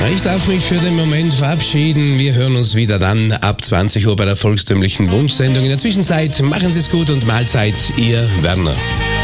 Ich darf mich für den Moment verabschieden. Wir hören uns wieder dann ab 20 Uhr bei der volkstümlichen Wunschsendung. In der Zwischenzeit machen Sie es gut und Mahlzeit, Ihr Werner.